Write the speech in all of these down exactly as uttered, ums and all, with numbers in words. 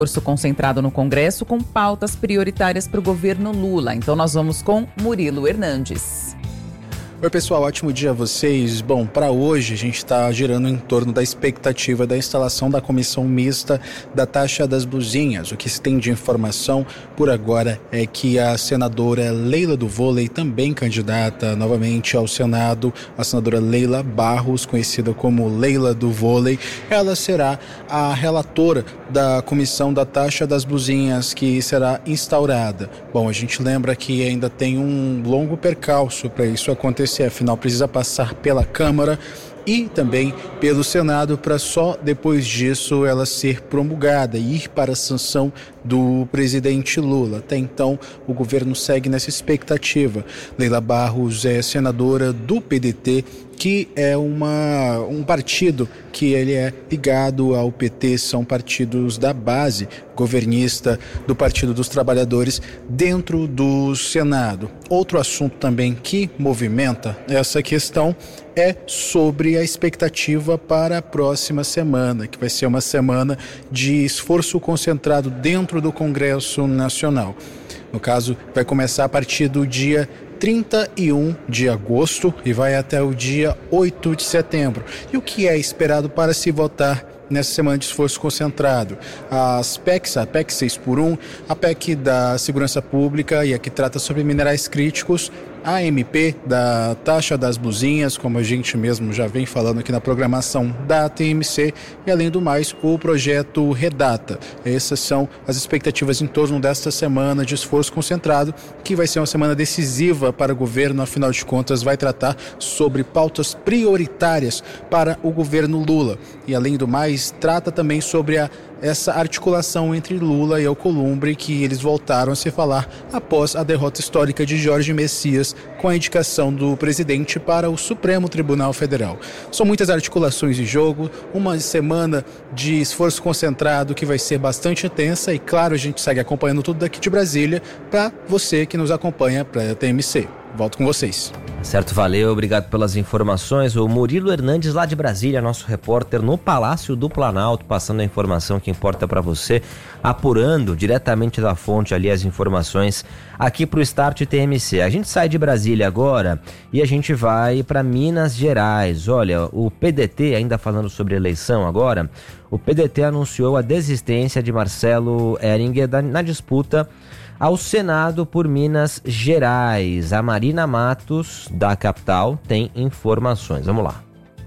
esforço concentrado no Congresso com pautas prioritárias para o governo Lula. Então nós vamos com Murilo Hernandes. Oi pessoal, ótimo dia a vocês. Bom, para hoje a gente está girando em torno da expectativa da instalação da comissão mista da taxa das blusinhas. O que se tem de informação por agora é que a senadora Leila do Vôlei, também candidata novamente ao Senado, a senadora Leila Barros, conhecida como Leila do Vôlei, ela será a relatora da comissão da taxa das blusinhas que será instaurada. Bom, a gente lembra que ainda tem um longo percalço para isso acontecer. Afinal, precisa passar pela Câmara e também pelo Senado para só depois disso ela ser promulgada e ir para a sanção do presidente Lula. Até então, o governo segue nessa expectativa. Leila Barros é senadora do P D T, que é uma, um partido que ele é ligado ao P T, são partidos da base governista do Partido dos Trabalhadores dentro do Senado. Outro assunto também que movimenta essa questão é sobre a expectativa para a próxima semana, que vai ser uma semana de esforço concentrado dentro do Congresso Nacional. No caso, vai começar a partir do dia trinta e um de agosto e vai até o dia oito de setembro. E o que é esperado para se votar nessa semana de esforço concentrado? As P E Cs, a P E C seis por um, a P E C da Segurança Pública e a que trata sobre minerais críticos, a M P da taxa das blusinhas, como a gente mesmo já vem falando aqui na programação da T M C, e além do mais o projeto Redata. Essas são as expectativas em torno desta semana de esforço concentrado, que vai ser uma semana decisiva para o governo, afinal de contas vai tratar sobre pautas prioritárias para o governo Lula. E além do mais, trata também sobre a essa articulação entre Lula e Alcolumbre, que eles voltaram a se falar após a derrota histórica de Jorge Messias com a indicação do presidente para o Supremo Tribunal Federal. São muitas articulações em jogo, uma semana de esforço concentrado que vai ser bastante intensa e, claro, a gente segue acompanhando tudo daqui de Brasília para você que nos acompanha para a T M C. Volto com vocês. Certo, valeu, obrigado pelas informações. O Murilo Hernandes, lá de Brasília, nosso repórter no Palácio do Planalto, passando a informação que importa para você, apurando diretamente da fonte ali as informações aqui para o Start T M C. A gente sai de Brasília agora e a gente vai para Minas Gerais. Olha, o P D T, ainda falando sobre eleição agora, o P D T anunciou a desistência de Marcelo Heringer na disputa ao Senado por Minas Gerais. A Marina Matos, da capital, tem informações. Vamos lá.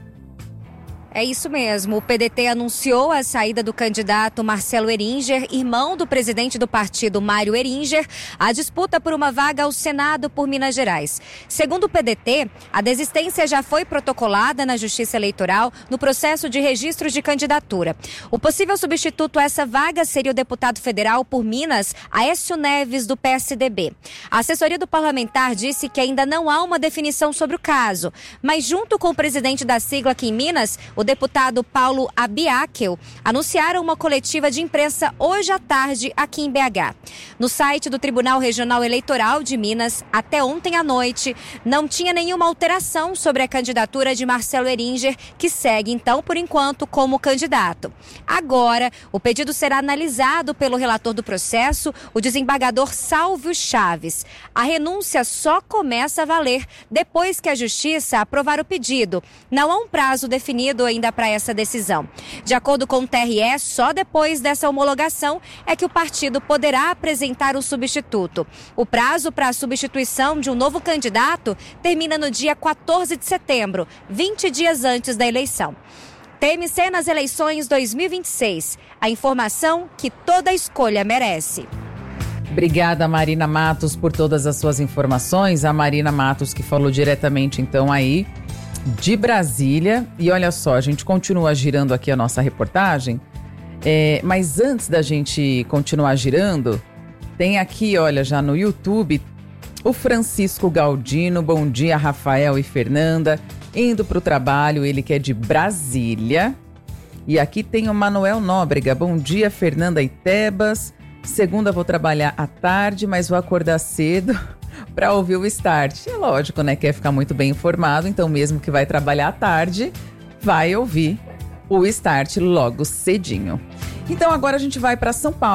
É isso mesmo, o P D T anunciou a saída do candidato Marcelo Heringer, irmão do presidente do partido Mário Heringer, à disputa por uma vaga ao Senado por Minas Gerais. Segundo o P D T, a desistência já foi protocolada na Justiça Eleitoral no processo de registro de candidatura. O possível substituto a essa vaga seria o deputado federal por Minas, Aécio Neves, do P S D B. A assessoria do parlamentar disse que ainda não há uma definição sobre o caso, mas junto com o presidente da sigla aqui em Minas, o O deputado Paulo Abiakel anunciaram uma coletiva de imprensa hoje à tarde aqui em B H. No site do Tribunal Regional Eleitoral de Minas, até ontem à noite, não tinha nenhuma alteração sobre a candidatura de Marcelo Heringer, que segue então, por enquanto, como candidato. Agora, o pedido será analisado pelo relator do processo, o desembargador Sálvio Chaves. A renúncia só começa a valer depois que a Justiça aprovar o pedido. Não há um prazo definido ainda para essa decisão. De acordo com o T R E, só depois dessa homologação é que o partido poderá apresentar o substituto. O prazo para a substituição de um novo candidato termina no dia quatorze de setembro, vinte dias antes da eleição. T M C nas eleições dois mil e vinte e seis. A informação que toda escolha merece. Obrigada, Marina Matos, por todas as suas informações. A Marina Matos que falou diretamente então aí de Brasília. E olha só, a gente continua girando aqui a nossa reportagem, é, mas antes da gente continuar girando, tem aqui, olha, já no YouTube, o Francisco Galdino. Bom dia, Rafael e Fernanda, indo para o trabalho, ele que é de Brasília. E aqui tem o Manuel Nóbrega. Bom dia, Fernanda e Tebas. Segunda vou trabalhar à tarde, mas vou acordar cedo para ouvir o Start. É lógico, né? Quer ficar muito bem informado, então mesmo que vai trabalhar à tarde, vai ouvir o Start logo cedinho. Então agora a gente vai para São Paulo.